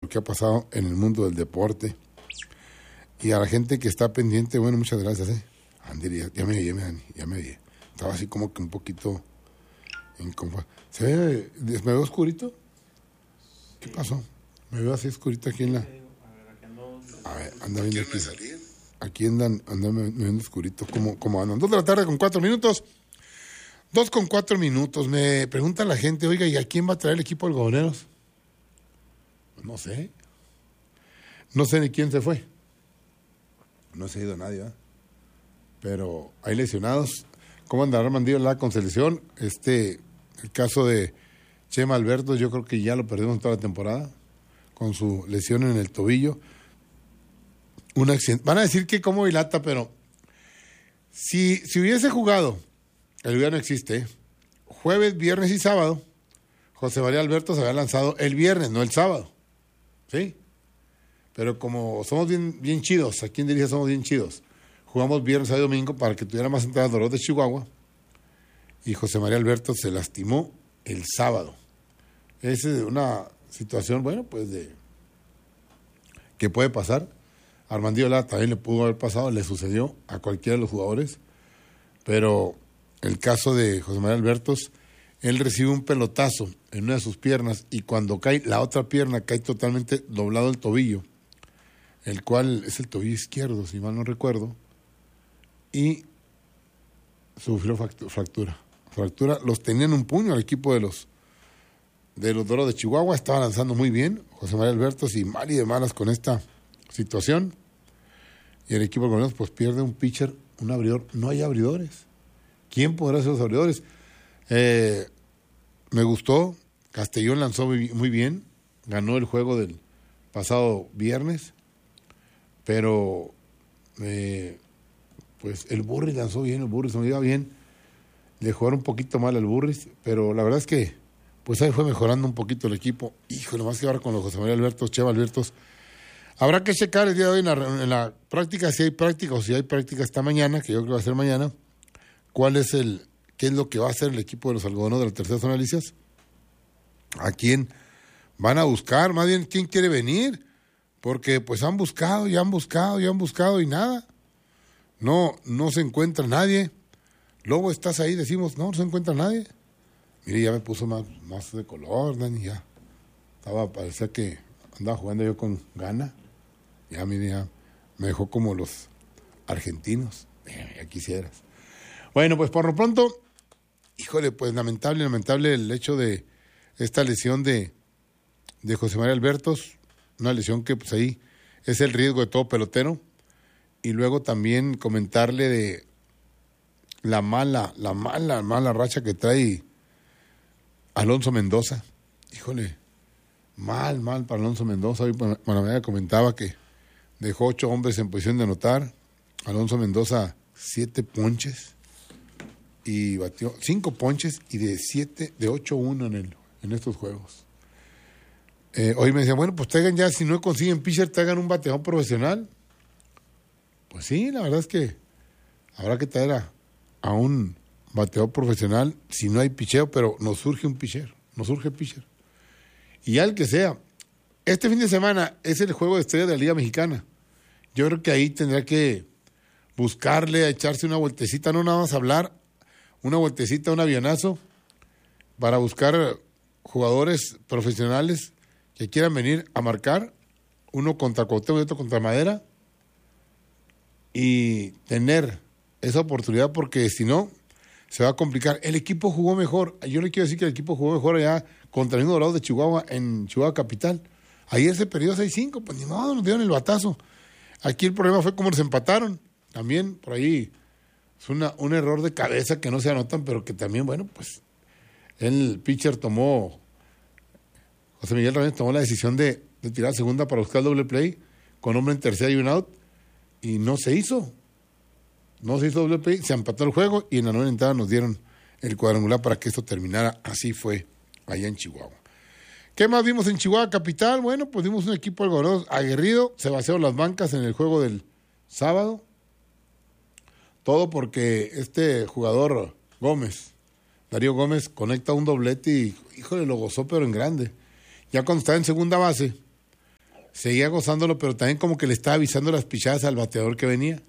que ha pasado en el mundo del deporte. Y a la gente que está pendiente, bueno, muchas gracias, Andy, ya me vi. Estaba así como que un poquito incómodo. ¿Me veo oscurito? ¿Qué pasó? Me veo así oscurito aquí en la... A ver, anda viendo aquí. Aquí andan viendo oscurito. ¿Cómo andan? 2 de la tarde con 4 minutos. 2 con 4 minutos. Me pregunta la gente, oiga, ¿y a quién va a traer el equipo de algodoneros? No sé. No sé ni quién se fue. No se ha ido nadie, ¿eh? Pero hay lesionados. ¿Cómo andará Armandillo con selección? El caso de Chema Alberto, yo creo que ya lo perdimos toda la temporada con su lesión en el tobillo. Un accidente. Van a decir que como dilata, pero si hubiese jugado, el día no existe, jueves, viernes y sábado, José María Alberto se había lanzado el viernes, no el sábado. ¿Sí? Pero como somos bien chidos, ¿a quién diría somos bien chidos? Jugamos viernes, sábado y domingo para que tuviera más entradas de los de Chihuahua. Y José María Alberto se lastimó el sábado. Esa es una situación, bueno, pues que puede pasar. Armandillo Lara también le pudo haber pasado, le sucedió a cualquiera de los jugadores. Pero el caso de José María Alberto, él recibe un pelotazo en una de sus piernas y cuando cae, la otra pierna cae totalmente doblado el tobillo, el cual es el tobillo izquierdo, si mal no recuerdo, y sufrió fractura. Los tenían un puño al equipo de los Doros de Chihuahua, estaba lanzando muy bien José María Alberto y mal y de malas con esta situación. Y el equipo de Algodoneros pues pierde un pitcher, un abridor. No hay abridores. ¿Quién podrá ser los abridores? Me gustó. Castellón lanzó muy bien. Ganó el juego del pasado viernes. Pero pues el Burris lanzó bien. El Burris se me iba bien. Le jugaron un poquito mal al Burris. Pero la verdad es que pues ahí fue mejorando un poquito el equipo. Híjole, más que ahora con los José María Alberto, Cheva Albertos. Habrá que checar el día de hoy en la práctica, si hay práctica o si hay práctica esta mañana, que yo creo que va a ser mañana, qué es lo que va a hacer el equipo de los algodoneros de la tercera zona de Licias. ¿A quién van a buscar? Más bien, ¿quién quiere venir? Porque pues han buscado y nada. No se encuentra nadie. Lobo, ¿estás ahí? Decimos, no se encuentra nadie. Mire, ya me puso más de color, Dani, ya. Parecía que andaba jugando yo con gana. Ya, mire, ya me dejó como los argentinos. Ya quisieras. Bueno, pues por lo pronto, híjole, pues lamentable el hecho de esta lesión de José María Albertos. Una lesión que pues ahí es el riesgo de todo pelotero. Y luego también comentarle de la mala racha que trae Alonso Mendoza. Híjole, mal para Alonso Mendoza. Hoy Maravilla comentaba que dejó 8 hombres en posición de anotar. Alonso Mendoza 7 ponches y batió 5 ponches y de 8-1 en estos juegos. Hoy me decían, bueno, pues traigan ya, si no consiguen pitcher, traigan un bateador profesional. Pues sí, la verdad es que habrá que traer a un bateador profesional si no hay picheo, pero nos surge pitcher. Y al que sea, este fin de semana es el juego de estrella de la Liga Mexicana. Yo creo que ahí tendrá que buscarle, a echarse una vueltecita, no nada más hablar, una vueltecita, un avionazo, para buscar jugadores profesionales que quieran venir a marcar, uno contra Cuauhtémoc y otro contra Madera, y tener esa oportunidad, porque si no, se va a complicar. El equipo jugó mejor. Yo le quiero decir que el equipo jugó mejor allá contra el mismo Dorados de Chihuahua, en Chihuahua Capital. Ayer se perdió 6-5, pues ni modo, nos dieron el batazo. Aquí el problema fue cómo nos empataron. También por ahí es un error de cabeza que no se anotan, pero que también, bueno, pues el pitcher José Miguel Ramírez tomó la decisión de tirar segunda para buscar el doble play, con hombre en tercera y un out, y no se hizo. No se hizo doble play, se empató el juego y en la 9ª entrada nos dieron el cuadrangular para que esto terminara. Así fue allá en Chihuahua. ¿Qué más vimos en Chihuahua Capital? Bueno, pues vimos un equipo algodoneros aguerrido, se vaciaron las bancas en el juego del sábado. Todo porque este jugador Darío Gómez, conecta un doblete y, híjole, lo gozó, pero en grande. Ya cuando estaba en segunda base, seguía gozándolo, pero también como que le estaba avisando las pichadas al bateador que venía.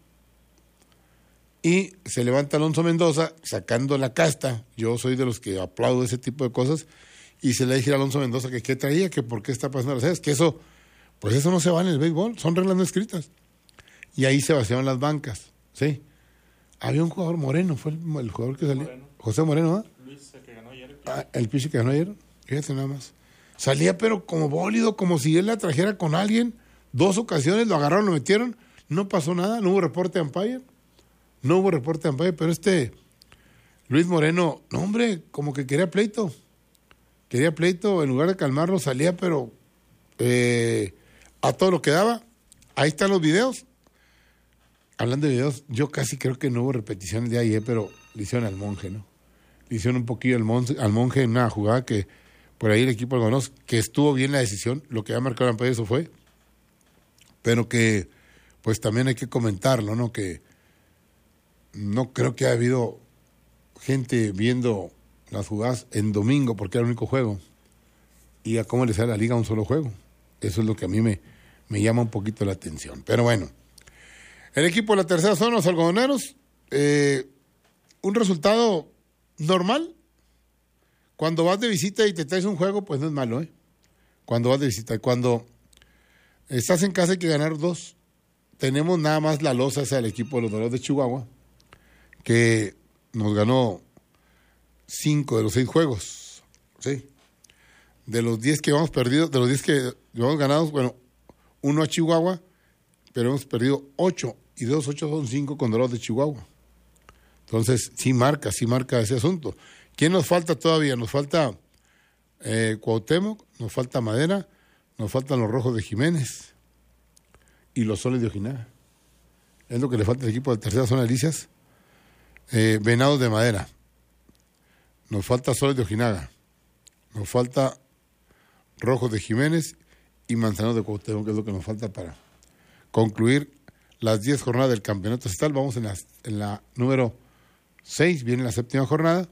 Y se levanta Alonso Mendoza sacando la casta. Yo soy de los que aplaudo ese tipo de cosas. Y se le dije a Alonso Mendoza que qué traía, que por qué está pasando. ¿Sabes? Que eso, pues eso no se va en el béisbol, son reglas no escritas. Y ahí se vaciaron las bancas, ¿sí? Había un jugador Moreno, fue el jugador que salió. Moreno. José Moreno, ¿ah? Luis, el que ganó ayer. El pitcher que ganó ayer. Fíjate nada más. Salía pero como bólido, como si él la trajera con alguien. 2 ocasiones, lo agarraron, lo metieron. No pasó nada, no hubo reporte de umpire. No hubo reporte de umpire, pero Luis Moreno, no hombre, como que quería pleito. Quería pleito, en lugar de calmarlo, salía pero a todo lo que daba. Ahí están los videos. Hablando de videos, yo casi creo que no hubo repetición el día de ayer, pero le hicieron al monje, ¿no? Le hicieron un poquillo al monje en una jugada que por ahí el equipo de Algodoneros, que estuvo bien la decisión, lo que ha marcado el umpire, eso fue, pero que pues también hay que comentarlo, ¿no? Que no creo que haya habido gente viendo las jugadas en domingo porque era el único juego y a cómo le sale a la liga un solo juego. Eso es lo que a mí me llama un poquito la atención. Pero bueno, el equipo de la tercera zona, los algodoneros, un resultado normal. Cuando vas de visita y te traes un juego, pues no es malo, ¿eh? Cuando vas de visita. Cuando estás en casa hay que ganar 2. Tenemos nada más la losa esa del equipo de los Dorados de Chihuahua, que nos ganó 5 de los 6 juegos, ¿sí? De los 10 que hemos perdido, de los 10 que llevamos ganados, bueno, 1 a Chihuahua, pero hemos perdido 8, y de los 8 son 5 con Dorados de Chihuahua. Entonces, sí marca ese asunto. ¿Quién nos falta todavía? Nos falta Cuauhtémoc, nos falta Madera, nos faltan los Rojos de Jiménez y los Soles de Ojinaga. Es lo que le falta al equipo de tercera zona de Delicias. Venados de Madera, nos falta Soles de Ojinaga, nos falta Rojos de Jiménez y Manzaneros de Cuauhtémoc, que es lo que nos falta para concluir las 10 jornadas del campeonato estatal. Vamos en la número 6, viene la 7ª jornada.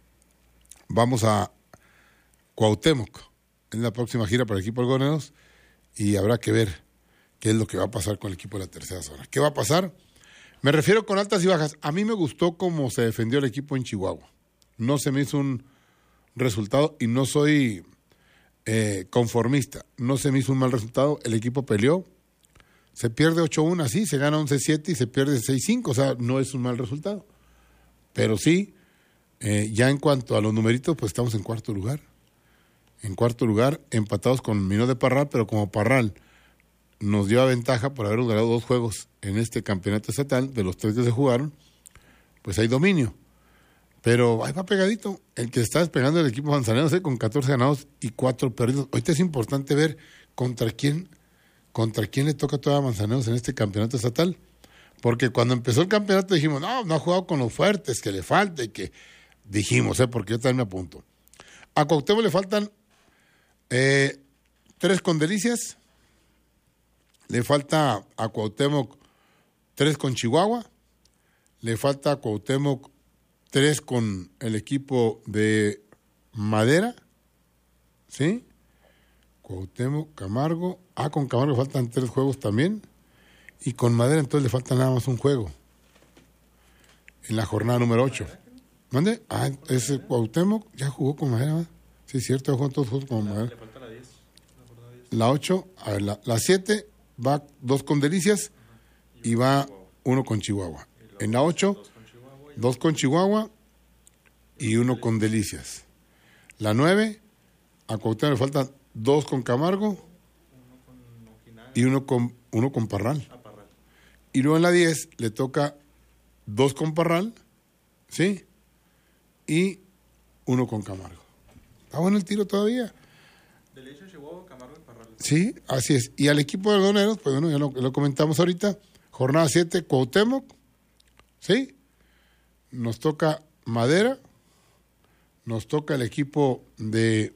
Vamos a Cuauhtémoc en la próxima gira para el equipo de Algodoneros y habrá que ver qué es lo que va a pasar con el equipo de la tercera zona. ¿Qué va a pasar? Me refiero con altas y bajas. A mí me gustó cómo se defendió el equipo en Chihuahua. No se me hizo un resultado y no soy conformista. No se me hizo un mal resultado. El equipo peleó. Se pierde 8-1 así, se gana 11-7 y se pierde 6-5. O sea, no es un mal resultado. Pero sí, ya en cuanto a los numeritos, pues estamos en cuarto lugar. En cuarto lugar, empatados con Minot de Parral, pero como Parral nos dio ventaja por haber ganado 2 juegos en este campeonato estatal, de los 3 que se jugaron, pues hay dominio. Pero ahí va pegadito. El que está despegando el equipo Manzaneros, con 14 ganados y 4 perdidos. Ahorita es importante ver contra quién le toca todavía a Manzaneros en este campeonato estatal. Porque cuando empezó el campeonato dijimos, no ha jugado con los fuertes, que le falta y que dijimos, porque yo también me apunto. A Cuauhtémoc le faltan 3 con Delicias. Le falta a Cuauhtémoc 3 con Chihuahua. Le falta a Cuauhtémoc 3 con el equipo de Madera. ¿Sí? Cuauhtémoc, Camargo. Con Camargo faltan 3 juegos también. Y con Madera entonces le falta nada más un juego. En la jornada número 8. ¿Dónde? Ese Cuauhtémoc ya jugó con Madera, ¿verdad? Sí, es cierto, jugó todos juegos con Madera. Le falta la 10. La 8, a ver, la 7 va 2 con Delicias y va 1 con Chihuahua. En la 8, 2 con Chihuahua y 1 con Delicias. La 9, a Cuauhtémoc le faltan 2 con Camargo y 1 con Parral. Y luego en la 10 le toca 2 con Parral, ¿sí? Y 1 con Camargo. Está bueno el tiro todavía. Delicias, Chihuahua, Camargo y Parral. Sí, así es. Y al equipo de Algodoneros, pues bueno, ya lo comentamos ahorita. Jornada 7, Cuauhtémoc, ¿sí? Nos toca Madera, nos toca el equipo de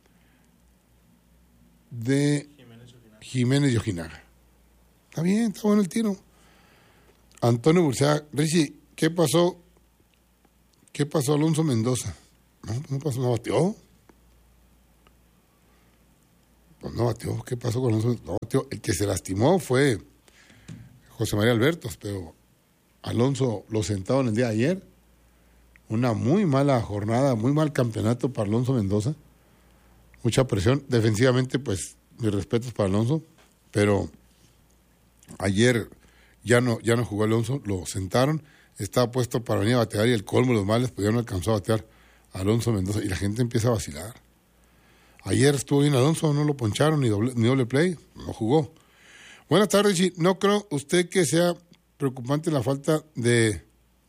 Jiménez y Ojinaga. Está bien, está bueno el tiro. Antonio Burciaga. Richie, ¿qué pasó? ¿Qué pasó Alonso Mendoza? No pasó, no bateó. Pues no bateó. ¿Qué pasó con Alonso? No bateó. El que se lastimó fue José María Albertos, pero Alonso lo sentaron el día de ayer. Una muy mala jornada, muy mal campeonato para Alonso Mendoza. Mucha presión. Defensivamente, pues, mis respetos para Alonso. Pero ayer ya no jugó Alonso, lo sentaron. Estaba puesto para venir a batear y el colmo de los males, pues ya no alcanzó a batear a Alonso Mendoza. Y la gente empieza a vacilar. Ayer estuvo bien Alonso, no lo poncharon ni doble play, no jugó. Buenas tardes, Richie. ¿No creo usted que sea preocupante la falta de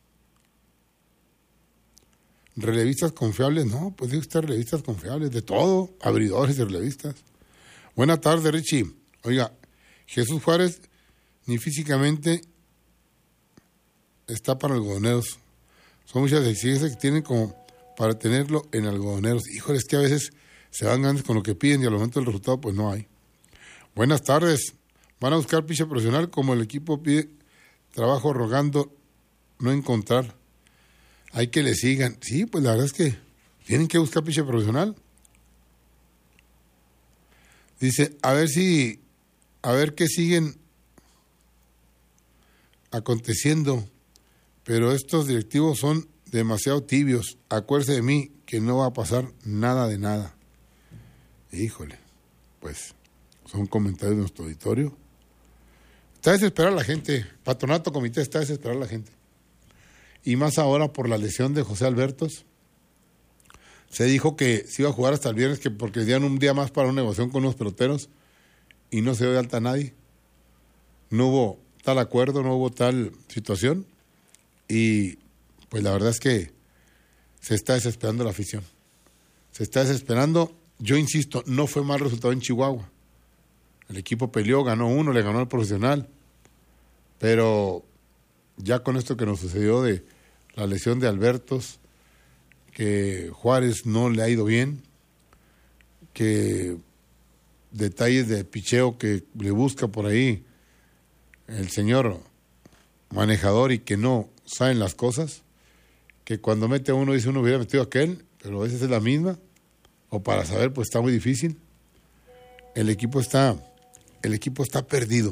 relevistas confiables? No, pues digo usted relevistas confiables, de todo, abridores y relevistas. Buenas tardes, Richie. Oiga, Jesús Juárez ni físicamente está para algodoneros. Son muchas exigencias que tienen como para tenerlo en algodoneros. Híjole, es que a veces se van grandes con lo que piden y al momento del resultado pues no hay. Buenas tardes. Van a buscar pitcher profesional como el equipo pide trabajo rogando no encontrar. Hay que le sigan. Sí, pues la verdad es que tienen que buscar pitcher profesional. Dice, a ver qué siguen aconteciendo, pero estos directivos son demasiado tibios. Acuérdese de mí que no va a pasar nada de nada. Híjole, pues son comentarios de nuestro auditorio. Está desesperada la gente, patronato, comité, está desesperada la gente. Y más ahora por la lesión de José Albertos. Se dijo que se iba a jugar hasta el viernes, que porque dieron un día más para una negociación con unos peloteros y no se dio de alta a nadie. No hubo tal acuerdo, no hubo tal situación y pues la verdad es que se está desesperando la afición. Se está desesperando. Yo insisto, no fue mal resultado en Chihuahua. El equipo peleó, ganó uno, le ganó al profesional. Pero ya con esto que nos sucedió de la lesión de Albertos, que Juárez no le ha ido bien, que detalles de picheo que le busca por ahí el señor manejador y que no saben las cosas, que cuando mete a uno dice uno hubiera metido a aquel, pero a veces es la misma, o para saber pues está muy difícil. El equipo está perdido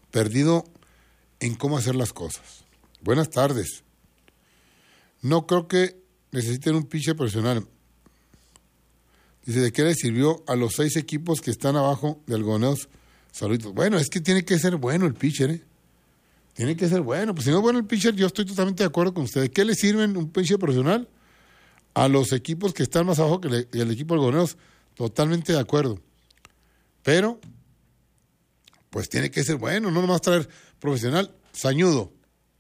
en cómo hacer las cosas. Buenas tardes. No creo que necesiten un pitcher profesional. Dice, ¿de qué le sirvió a los 6 equipos que están abajo de algodoneros? Saluditos. Bueno, es que tiene que ser bueno el pitcher, ¿eh? Tiene que ser bueno. Pues si no es bueno el pitcher, yo estoy totalmente de acuerdo con usted. ¿De qué le sirven un pitcher profesional a los equipos que están más abajo que el equipo de algodoneros? Totalmente de acuerdo. Pero, pues tiene que ser bueno, no nomás traer profesional. Sañudo.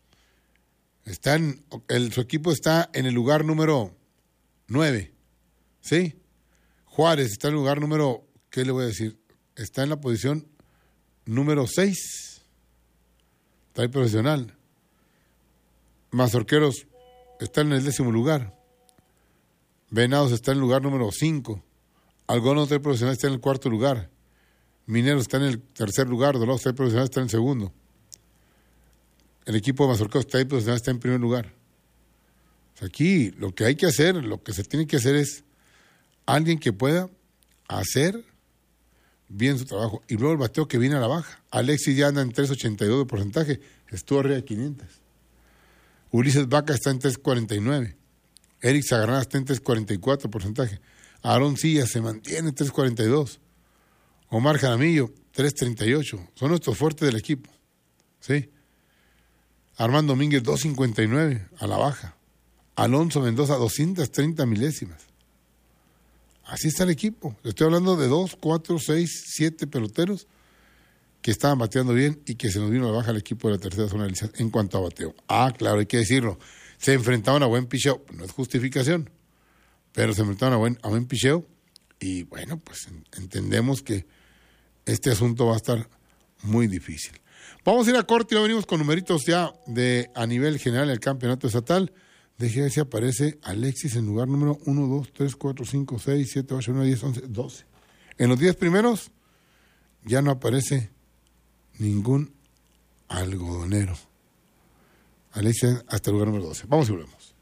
Su equipo está en el lugar número 9. ¿Sí? Juárez está en el lugar número, ¿qué le voy a decir? Está en la posición número 6. Está ahí profesional. Mazorqueros está en el 10º lugar. Venados está en el lugar número 5. Algodones Hotel Profesional está en el 4º lugar. Mineros está en el 3er lugar. Dorados Hotel Profesional está en el 2º. El equipo de Mazorqueros está ahí profesional, está en primer lugar. O sea, aquí lo que hay que hacer, lo que se tiene que hacer es alguien que pueda hacer bien su trabajo. Y luego el bateo que viene a la baja. Alexis ya anda en 3.82 de porcentaje. Estuvo arriba de 500. Ulises Vaca está en 3.49. Eric Zagarrana está en 3.44 porcentaje. Aarón Silla se mantiene en 3.42. Omar Jaramillo, 3.38. Son nuestros fuertes del equipo. ¿Sí? Armando Domínguez, 2.59 a la baja. Alonso Mendoza, 230 milésimas. Así está el equipo. Le estoy hablando de 2, 4, 6, 7 peloteros que estaban bateando bien y que se nos vino a la baja el equipo de la tercera zona de licencia en cuanto a bateo. Ah, claro, hay que decirlo. Se enfrentaban a buen picheo. No es justificación, pero se enfrentaban a buen picheo y bueno, pues entendemos que este asunto va a estar muy difícil. Vamos a ir a corte y ya venimos con numeritos ya a nivel general del campeonato estatal. Deje ver si aparece Alexis en lugar número 1, 2, 3, 4, 5, 6, 7, 8, 9, 10, 11, 12. En los 10 primeros ya no aparece ningún algodonero. Alexis hasta el lugar número 12. Vamos y volvemos.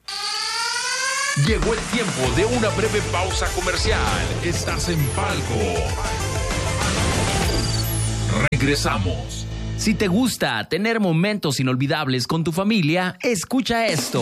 Llegó el tiempo de una breve pausa comercial. Estás en Palco. Regresamos. Si te gusta tener momentos inolvidables con tu familia, escucha esto.